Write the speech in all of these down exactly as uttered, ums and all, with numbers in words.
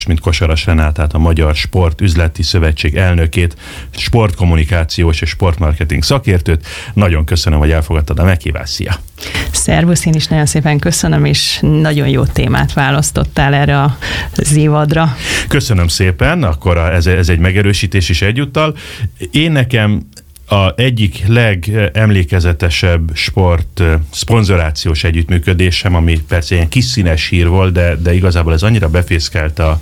mint Kosaras Renátát, a Magyar Sport Üzleti Szövetség elnökét, sportkommunikációs és sportmarketing szakértőt. Nagyon köszönöm, hogy elfogadtad a meghívást. Szia! Szervusz, én is nagyon szépen köszönöm, és nagyon jó témát választottál erre az évadra. Köszönöm szépen, akkor ez, ez egy megerősítés is egyúttal. Én nekem a egyik legemlékezetesebb sport szponzorációs együttműködésem, ami persze ilyen kis színes hír volt, de, de igazából ez annyira befészkelt a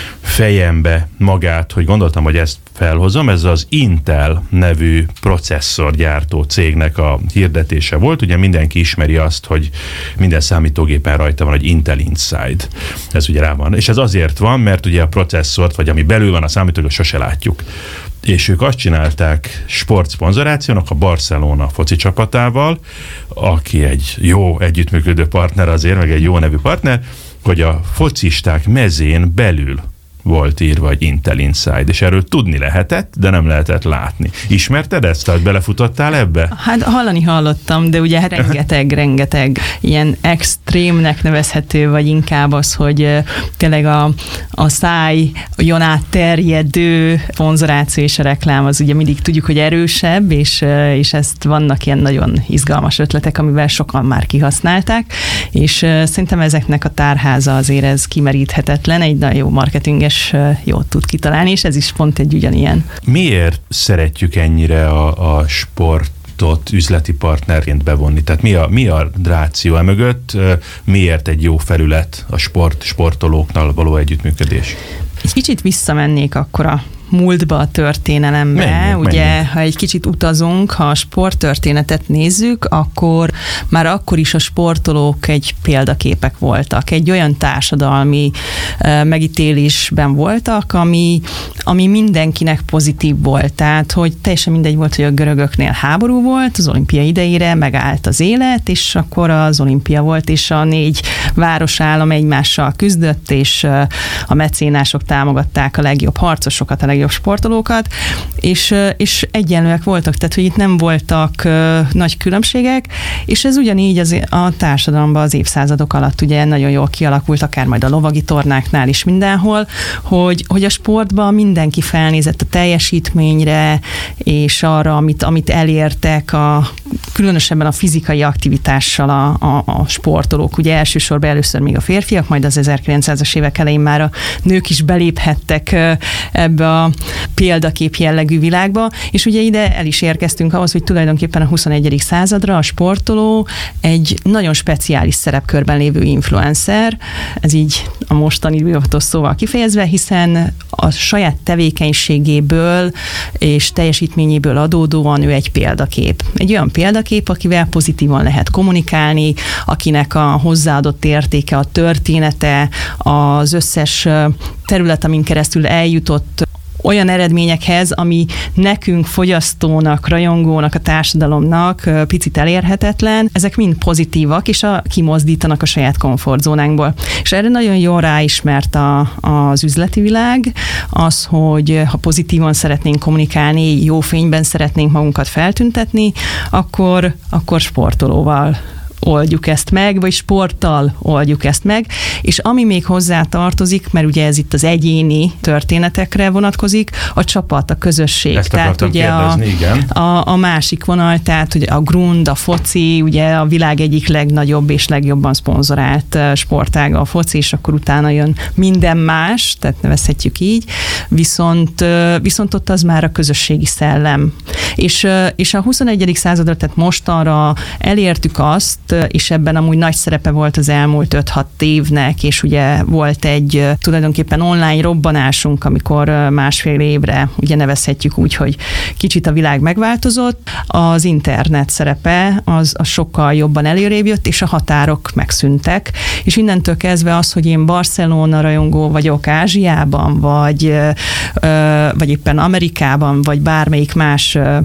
fejembe magát, hogy gondoltam, hogy ezt felhozom. Ez az Intel nevű processzorgyártó cégnek a hirdetése volt. Ugye mindenki ismeri azt, hogy minden számítógépen rajta van, hogy Intel Inside. Ez ugye rá van. És ez azért van, mert ugye a processzort, vagy ami belül van a számítógép, sose látjuk. És ők azt csinálták sportszponzorációnak a Barcelona foci csapatával, aki egy jó együttműködő partner azért, meg egy jó nevű partner, hogy a focisták mezén belül volt írva, hogy Intel Inside, és erről tudni lehetett, de nem lehetett látni. Ismerted ezt? Tehát belefutottál ebbe? Hát hallani hallottam, de ugye rengeteg, rengeteg ilyen extrémnek nevezhető, vagy inkább az, hogy tényleg a, a szájon át terjedő szponzoráció és a reklám az ugye mindig tudjuk, hogy erősebb, és, és ezt vannak ilyen nagyon izgalmas ötletek, amivel sokan már kihasználták, és szerintem ezeknek a tárháza azért ez kimeríthetetlen, egy nagyon jó marketinges jót tud kitalálni, és ez is pont egy ugyanilyen. Miért szeretjük ennyire a, a sportot üzleti partnerként bevonni? Tehát mi a, mi a ráció emögött? Miért egy jó felület a sport, sportolóknál való együttműködés? Egy kicsit visszamennék akkor a múltba, a történelembe. Menjünk, Ugye, menjünk. Ha egy kicsit utazunk, ha a sporttörténetet nézzük, akkor már akkor is a sportolók egy példaképek voltak. Egy olyan társadalmi uh, megítélésben voltak, ami, ami mindenkinek pozitív volt. Tehát, hogy teljesen mindegy volt, hogy a görögöknél háború volt, az olimpia idejére megállt az élet, és akkor az olimpia volt, és a négy városállam egymással küzdött, és uh, a mecénások támogatták a legjobb harcosokat, a legjobb sportolókat, és, és egyenlőek voltak, tehát hogy itt nem voltak uh, nagy különbségek, és ez ugyanígy az, a társadalomban az évszázadok alatt ugye nagyon jól kialakult, akár majd a lovagi tornáknál is mindenhol, hogy, hogy a sportban mindenki felnézett a teljesítményre, és arra, amit, amit elértek, a, különösebben a fizikai aktivitással a, a, a sportolók. Ugye elsősorban először még a férfiak, majd az ezerkilencszázas évek elején már a nők is beléphettek ebbe a példakép jellegű világba, és ugye ide el is érkeztünk ahhoz, hogy tulajdonképpen a huszonegyedik századra a sportoló egy nagyon speciális szerepkörben lévő influencer, ez így a mostani divatos szóval kifejezve, hiszen a saját tevékenységéből és teljesítményéből adódóan ő egy példakép. Egy olyan példakép, akivel pozitívan lehet kommunikálni, akinek a hozzáadott értéke, a története, az összes terület, amin keresztül eljutott olyan eredményekhez, ami nekünk, fogyasztónak, rajongónak, a társadalomnak picit elérhetetlen, ezek mind pozitívak, és a, kimozdítanak a saját komfortzónánkból. És erre nagyon jól ráismert a, az üzleti világ, az, hogy ha pozitívan szeretnénk kommunikálni, jó fényben szeretnénk magunkat feltüntetni, akkor, akkor sportolóval oldjuk ezt meg, vagy sporttal oldjuk ezt meg, és ami még hozzá tartozik, mert ugye ez itt az egyéni történetekre vonatkozik, a csapat, a közösség. Ezt tehát ugye kérdezni, a, igen. A, a másik vonal, tehát ugye a grund, a foci, ugye a világ egyik legnagyobb és legjobban szponzorált sportága a foci, és akkor utána jön minden más, tehát nevezhetjük így, viszont, viszont ott az már a közösségi szellem. És, és a huszonegyedik századra, tehát mostanra elértük azt, és ebben amúgy nagy szerepe volt az elmúlt öt-hat évnek, és ugye volt egy tulajdonképpen online robbanásunk, amikor másfél évre, ugye nevezhetjük úgy, hogy kicsit a világ megváltozott, az internet szerepe az, az sokkal jobban előrébb jött, és a határok megszűntek, és innentől kezdve az, hogy én Barcelona rajongó vagyok Ázsiában, vagy, vagy éppen Amerikában, vagy bármelyik más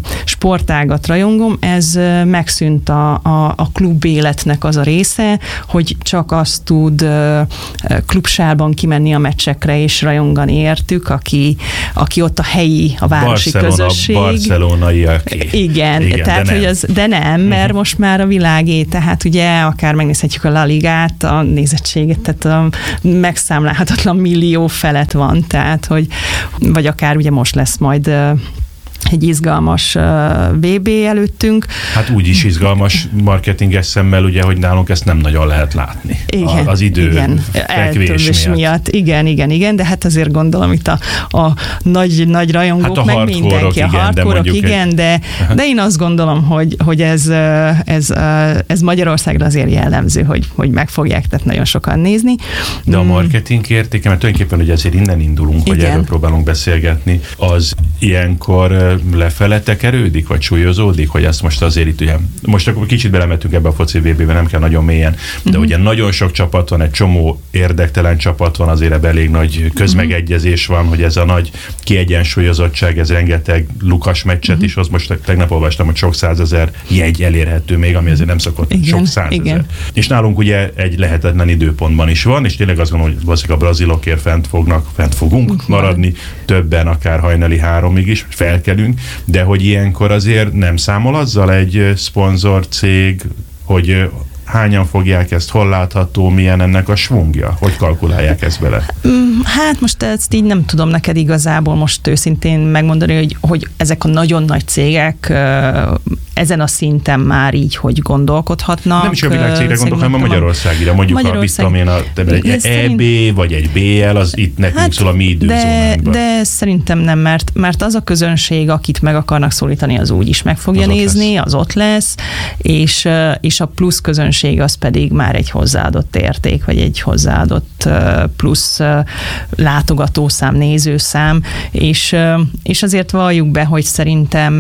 sportágat rajongom, ez megszűnt a, a, a klub életnek az a része, hogy csak azt tud klubsárban kimenni a meccsekre és rajongani értük, aki, aki ott a helyi, a városi Barcelona, közösség. Barcelonaiak. Igen, Igen tehát, de, hogy az, de nem, mert uh-huh. most már a világé, tehát ugye akár megnézhetjük a La Ligát, a nézettséget, tehát a megszámlálhatatlan millió felett van, tehát, hogy vagy akár ugye most lesz majd egy izgalmas vé bé előttünk. Hát úgy is izgalmas marketinges szemmel, ugye, hogy nálunk ezt nem nagyon lehet látni. Igen, az idő igen, fekvés miatt. miatt. Igen, igen, igen, de hát azért gondolom itt a, a nagy, nagy rajongók, hát meg mindenki, a hardcore-ok, igen, egy... de, de én azt gondolom, hogy, hogy ez, ez, ez Magyarországra azért jellemző, hogy, hogy meg fogják tehát nagyon sokan nézni. De a marketing értéke, mert tulajdonképpen ugye ezért innen indulunk, igen. hogy erről próbálunk beszélgetni, az ilyenkor lefele tekerődik, vagy súlyozódik, hogy ezt most azért itt ugye, most akkor kicsit belementünk ebbe a foci vé bé-be, nem kell nagyon mélyen, de uh-huh. ugye nagyon sok csapat van, egy csomó érdektelen csapat van, azért ebben elég nagy közmegegyezés van, hogy ez a nagy kiegyensúlyozottság, ez rengeteg lukas meccset uh-huh. is, az most tegnap olvastam, hogy sok százezer jegy elérhető még, ami azért nem szokott, igen, sok százezer. Igen. És nálunk ugye egy lehetetlen időpontban is van, és tényleg azt gondolom, hogy valószínűleg a brazilokért fent fognak, fent fogunk uh-huh. maradni, többen akár hajnali háromig is, felkelünk, de hogy ilyenkor azért nem számol azzal egy szponzorcég, hogy hányan fogják ezt, hol látható, milyen ennek a svungja? Hogy kalkulálják ezt bele? Hát most ezt így nem tudom neked igazából most őszintén megmondani, hogy, hogy ezek a nagyon nagy cégek ezen a szinten már így, hogy gondolkodhatnak. Nem is a világcégre gondolok, hanem a Magyarországira. Mondjuk Magyarország... a, mit tudom én, a, egy E B szerint... vagy egy bé el, az itt nekünk hát, szól a mi időzónánkban. De, de szerintem nem, mert, mert az a közönség, akit meg akarnak szólítani, az úgy is meg fogja az nézni, az ott lesz, és, és a plusz közönség az pedig már egy hozzáadott érték, vagy egy hozzáadott plusz látogatószám, nézőszám, és, és azért valljuk be, hogy szerintem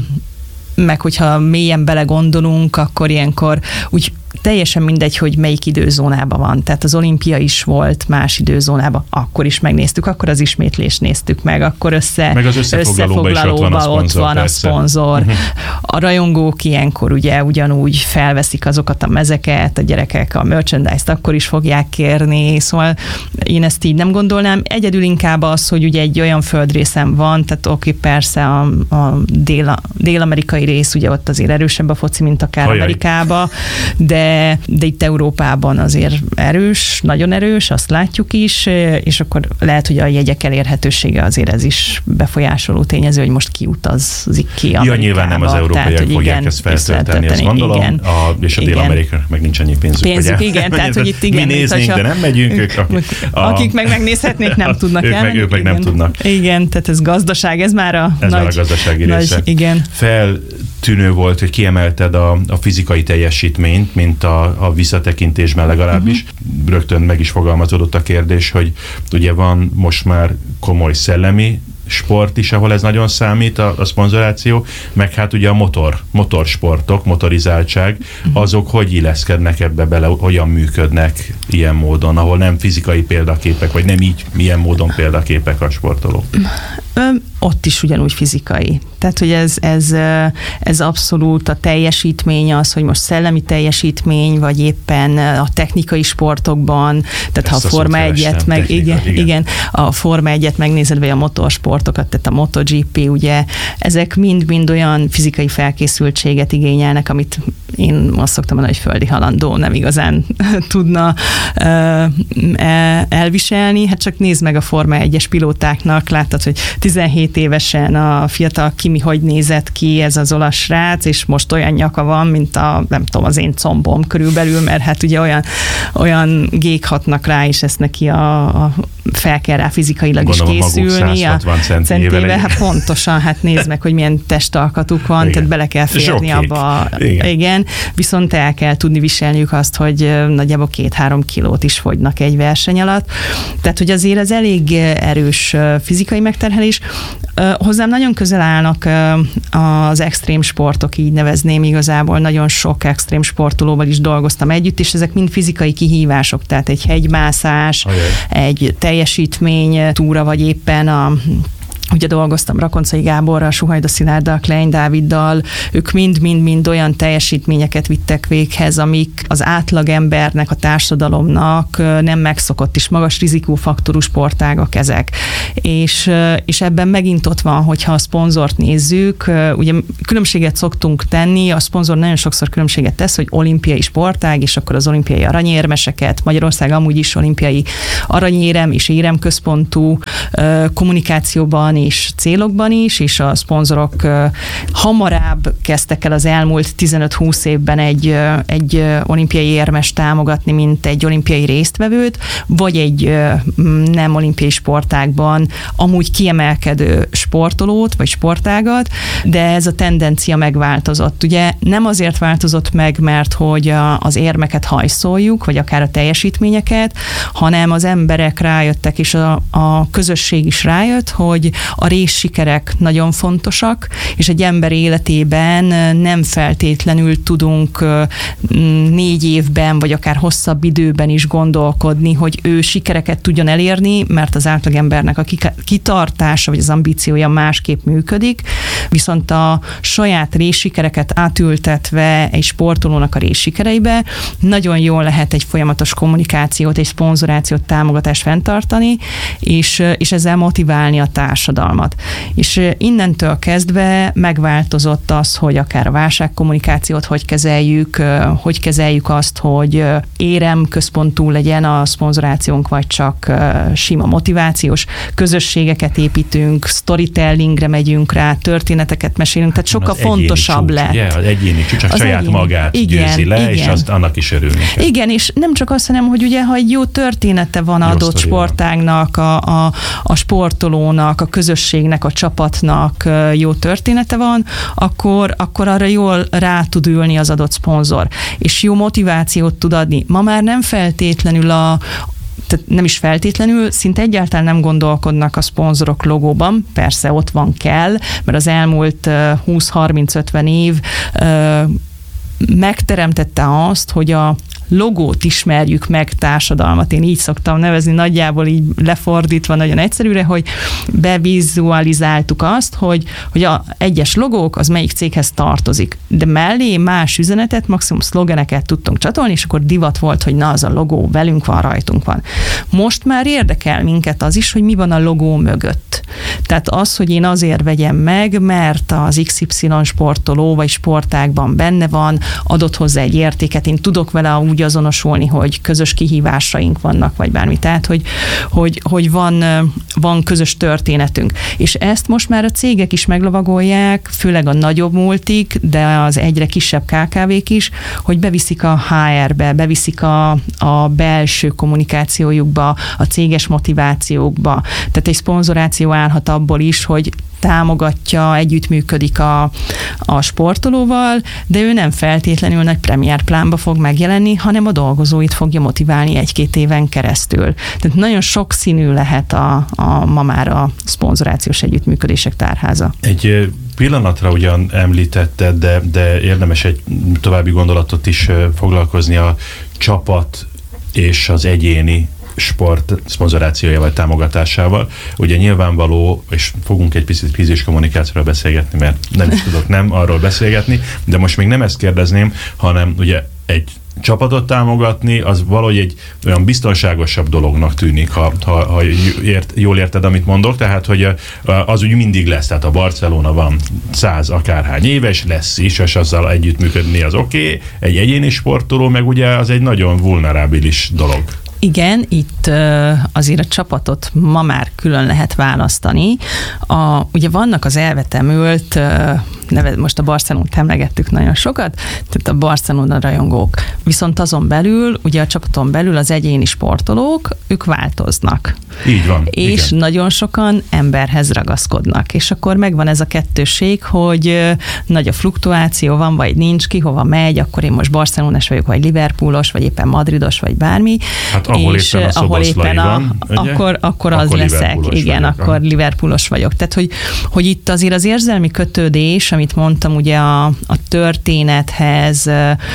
meg hogyha mélyen belegondolunk, akkor ilyenkor úgy teljesen mindegy, hogy melyik időzónában van. Tehát az olimpia is volt más időzónában, akkor is megnéztük, akkor az ismétlést néztük meg, akkor össze, meg az összefoglalóban is ott van a szponzor. Ott van a szponzor. Uh-huh. A rajongók ilyenkor ugye ugyanúgy felveszik azokat a mezeket, a gyerekek a merchandise-t akkor is fogják kérni, szóval én ezt így nem gondolnám. Egyedül inkább az, hogy ugye egy olyan földrészem van, tehát oké, persze a, a dél, dél-amerikai rész, ugye ott azért erősebb a foci, mint akár Ajaj. Amerikába, de de itt Európában azért erős, nagyon erős, azt látjuk is, és akkor lehet, hogy a jegyek elérhetősége azért ez is befolyásoló tényező, hogy most kiutazik ki Amerikába. Ja, nyilván nem az európaiak fogják igen, ezt feltölteni, azt gondolom, igen, a, és a dél-amerikaiak meg nincs annyi pénzük. Pénzük, ugye? Igen, tehát hogy itt igen. Mi néznénk, de nem megyünk. Ők, a, a, akik meg megnézhetnék, nem tudnak ők elmenni. Meg, ők meg igen. nem tudnak. Igen, tehát ez gazdaság, ez már a ez nagy, már a gazdasági nagy, része. Igen. Feltűnő volt, hogy kiemelted a, a fizikai teljesítményt, mint a, a visszatekintésben legalábbis. Uh-huh. Rögtön meg is fogalmazódott a kérdés, hogy ugye van most már komoly szellemi sport is, ahol ez nagyon számít, a, a szponzoráció, meg hát ugye a motor, motorsportok, motorizáltság, uh-huh. azok hogy illeszkednek ebbe bele, hogyan működnek ilyen módon, ahol nem fizikai példaképek, vagy nem így milyen módon példaképek a sportolók? Ö, ott is ugyanúgy fizikai. Tehát, hogy ez, ez, ez abszolút a teljesítmény az, hogy most szellemi teljesítmény, vagy éppen a technikai sportokban, tehát ezt ha a Forma egyet meg, technika, igen, igen. igen, a Forma egyet megnézed, vagy a motorsportokat, tehát a MotoGP, ugye, ezek mind-mind olyan fizikai felkészültséget igényelnek, amit én azt szoktam mondani, hogy földi halandó nem igazán tudna elviselni. Hát csak nézd meg a Forma egyes pilótáknak, láttad, hogy tizenhét évesen a fiatal Kimi hogy nézett ki, ez az olasz srác, és most olyan nyaka van, mint a, nem tudom, az én combom körülbelül, mert hát ugye olyan, olyan gék hatnak rá, és ezt neki a, a fel kell rá fizikailag Gondolom, is készülni. A centével. Hát pontosan, hát nézd meg, hogy milyen testalkatuk van, igen. Tehát bele kell férni abba. Igen. igen. Viszont el kell tudni viselniük azt, hogy nagyjából két-három kilót is fogynak egy verseny alatt. Tehát, hogy azért ez elég erős fizikai megterhelés. Hozzám nagyon közel állnak az extrém sportok, így nevezném igazából. Nagyon sok extrém sportolóval is dolgoztam együtt, és ezek mind fizikai kihívások, tehát egy hegymászás, Ajaj. egy teljesítmény túra, vagy éppen a ugye dolgoztam Rakoncai Gáborral, Suhajda Szilárddal, Klein Dáviddal, ők mind-mind-mind olyan teljesítményeket vittek véghez, amik az átlagembernek, a társadalomnak nem megszokott és magas rizikófaktorú sportágak ezek. És, és ebben megint ott van, hogyha a szponzort nézzük, ugye különbséget szoktunk tenni, a szponzor nagyon sokszor különbséget tesz, hogy olimpiai sportág, és akkor az olimpiai aranyérmeseket, Magyarország amúgy is olimpiai aranyérem és éremközpontú kommunikációban és célokban is, és a szponzorok hamarabb kezdtek el az elmúlt tizenöt-húsz évben egy, egy olimpiai érmest támogatni, mint egy olimpiai résztvevőt, vagy egy nem olimpiai sportágban amúgy kiemelkedő sportolót, vagy sportágat, de ez a tendencia megváltozott. Ugye nem azért változott meg, mert hogy a, az érmeket hajszoljuk, vagy akár a teljesítményeket, hanem az emberek rájöttek, és a, a közösség is rájött, hogy a részsikerek nagyon fontosak, és egy ember életében nem feltétlenül tudunk négy évben, vagy akár hosszabb időben is gondolkodni, hogy ő sikereket tudjon elérni, mert az átlagembernek a kitartása, vagy az ambíciója másképp működik, viszont a saját részsikereket átültetve egy sportolónak a részsikereibe nagyon jól lehet egy folyamatos kommunikációt, egy szponzorációt, támogatást fenntartani, és, és ezzel motiválni a társadalmat. És innentől kezdve megváltozott az, hogy akár a válságkommunikációt hogy kezeljük, hogy kezeljük azt, hogy érem központú legyen a szponzorációnk, vagy csak sima motivációs közösségeket építünk, storytellingre megyünk rá, történeteket mesélünk, tehát sokkal az fontosabb lett. Ugye, az egyéni csúcs, csak saját egyéni, magát igen, győzi le, igen. És azt annak is örülni kell. Igen, és nem csak azt, hanem, hogy ugye, ha egy jó története van jó adott sportágnak, a, a, a sportolónak, a közösségnek, a csapatnak jó története van, akkor, akkor arra jól rá tud ülni az adott szponzor, és jó motivációt tud adni. Ma már nem feltétlenül a tehát nem is feltétlenül, szinte egyáltalán nem gondolkodnak a szponzorok logóban, persze ott van kell, mert az elmúlt húsz-harminc-ötven év megteremtette azt, hogy a logót ismerjük meg társadalmat. Én így szoktam nevezni, nagyjából így lefordítva nagyon egyszerűre, hogy bevizualizáltuk azt, hogy, hogy a egyes logók az melyik céghez tartozik. De mellé más üzenetet, maximum szlogeneket tudtunk csatolni, és akkor divat volt, hogy na, az a logó velünk van, rajtunk van. Most már érdekel minket az is, hogy mi van a logó mögött. Tehát az, hogy én azért vegyem meg, mert az iksz ipszilon sportoló vagy sportágban benne van, adott hozzá egy értéket, én tudok vele úgy azonosulni, hogy közös kihívásaink vannak, vagy bármi. Tehát, hogy, hogy, hogy van, van közös történetünk. És ezt most már a cégek is meglovagolják, főleg a nagyobb multik, de az egyre kisebb ká ká vék is, hogy beviszik a há er-be, beviszik a, a belső kommunikációjukba, a céges motivációkba. Tehát egy szponzoráció állhat abból is, hogy támogatja, együttműködik a, a sportolóval, de ő nem feltétlenül nagy premierplánba fog megjelenni, hanem a dolgozóit fogja motiválni egy-két éven keresztül. Tehát nagyon sokszínű lehet a, a, ma már a szponzorációs együttműködések tárháza. Egy pillanatra ugyan említetted, de, de érdemes egy további gondolatot is foglalkozni a csapat és az egyéni sport szponzorációjával, támogatásával. Ugye nyilvánvaló, és fogunk egy picit krízis kommunikációról beszélgetni, mert nem is tudok nem arról beszélgetni, de most még nem ezt kérdezném, hanem ugye egy csapatot támogatni, az valahogy egy olyan biztonságosabb dolognak tűnik, ha, ha, ha ért, jól érted, amit mondok, tehát, hogy az úgy mindig lesz, tehát a Barcelona van száz akárhány éves, lesz is, és azzal együttműködni az oké, okay. Egy egyéni sportoló, meg ugye az egy nagyon vulnerabilis dolog. Igen, itt azért a csapatot ma már külön lehet választani. A, ugye vannak az elvetemült, neve, most a Barcelonát emlegettük nagyon sokat, tehát a Barcelona rajongók. Viszont azon belül, ugye a csapaton belül az egyéni sportolók, ők változnak. Így van. És igen. Nagyon sokan emberhez ragaszkodnak. És akkor megvan ez a kettősség, hogy nagy a fluktuáció van, vagy nincs, ki hova megy, akkor én most barcelonás vagyok, vagy liverpoolos, vagy éppen madridos, vagy bármi. Hát ahol és éppen a ahol éppen a, van, akkor, akkor az akkor leszek. Igen, vagyok. Akkor liverpoolos vagyok. Tehát, hogy, hogy itt azért az érzelmi kötődés, amit mondtam, ugye a, a történethez,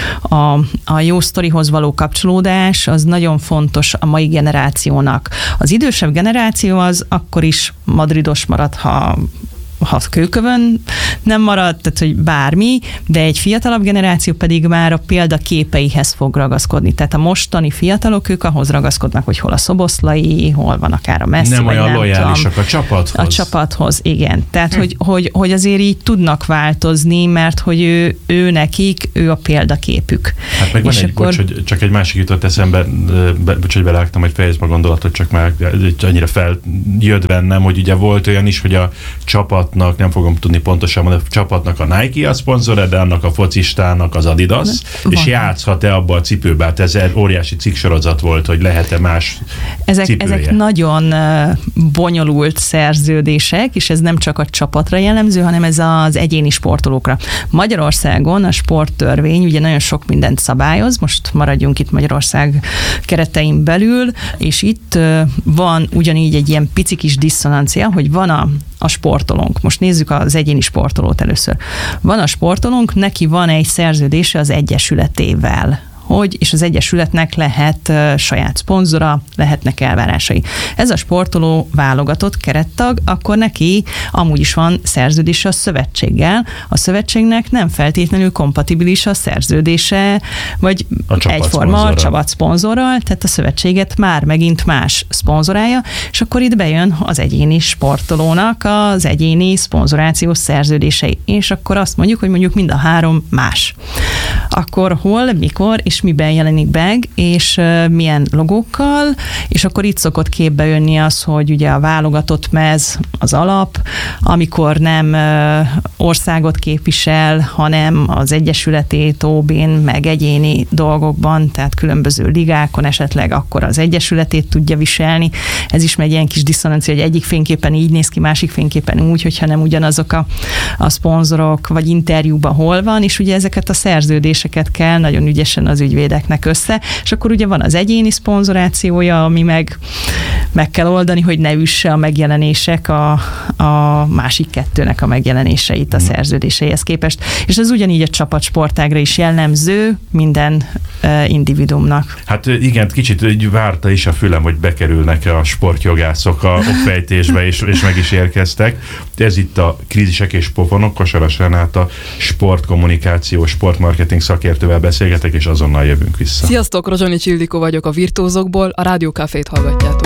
a, a jó sztorihoz való kapcsolódás, az nagyon fontos a mai generációnak. Az idősebb generáció az akkor is madridos marad, ha ha kőkövön nem marad, tehát hogy bármi, de egy fiatalabb generáció pedig már a példaképeihez fog ragaszkodni. Tehát a mostani fiatalok, ők ahhoz ragaszkodnak, hogy hol a Szoboszlai, hol van akár a Messi, nem olyan nem lojálisak tudom, a csapathoz. A csapathoz, igen. Tehát, hm. hogy, hogy, hogy azért így tudnak változni, mert hogy ő, ő nekik, ő a példaképük. Hát meg van egy, akkor... bocs, hogy csak egy másik jutott eszembe, be, bocs, hogy beleálltam, hogy fejezd a gondolatot, csak már annyira feljött bennem, hogy ugye volt olyan is, hogy a csapat nem fogom tudni pontosan mondani, a csapatnak a Nike a szponzora, de annak a focistának az Adidas, van. És játszhat-e abba a cipőbe? Hát ez egy óriási cikksorozat volt, hogy lehet-e más ezek, cipője. Ezek nagyon bonyolult szerződések, és ez nem csak a csapatra jellemző, hanem ez az egyéni sportolókra. Magyarországon a sporttörvény ugye nagyon sok mindent szabályoz, most maradjunk itt Magyarország keretein belül, és itt van ugyanígy egy ilyen pici kis diszonancia, hogy van a, a sportolónk. Most nézzük az egyéni sportolót először. Van a sportolónk, neki van egy szerződése az egyesületével, hogy, és az egyesületnek lehet uh, saját szponzora, lehetnek elvárásai. Ez a sportoló válogatott kerettag, akkor neki amúgy is van szerződése a szövetséggel. A szövetségnek nem feltétlenül kompatibilis a szerződése, vagy a egyforma a csapat szponzorral, tehát a szövetséget már megint más szponzorálja, és akkor itt bejön az egyéni sportolónak az egyéni szponzorációs szerződései, és akkor azt mondjuk, hogy mondjuk mind a három más. Akkor hol, mikor, és miben jelenik meg, és uh, milyen logókkal, és akkor itt szokott képbe jönni az, hogy ugye a válogatott mez az alap, amikor nem uh, országot képvisel, hanem az egyesületét ó bén, meg egyéni dolgokban, tehát különböző ligákon esetleg akkor az egyesületét tudja viselni. Ez is megy ilyen kis diszonancia, hogy egyik fényképpen így néz ki, másik fényképpen úgy, hogyha nem ugyanazok a, a szponzorok, vagy interjúban hol van, és ugye ezeket a szerződéseket kell nagyon ügyesen az ügyvédeknek össze, és akkor ugye van az egyéni szponzorációja, ami meg meg kell oldani, hogy ne üsse a megjelenések a, a másik kettőnek a megjelenéseit a szerződéseihez képest. És ez ugyanígy a csapatsportágra is jellemző minden uh, individuumnak. Hát igen, kicsit így várta is a fülem, hogy bekerülnek a sportjogászok a okfejtésbe, és, és meg is érkeztek. Ez itt a Krízisek és Pofonok, Kosaras Renáta sportkommunikáció, sportmarketing szakértővel beszélgetek, és azonnal jövünk vissza. Sziasztok, Rozsonyi Csildikó vagyok a Virtuózokból, a Rádió Cafét hallgatjátok.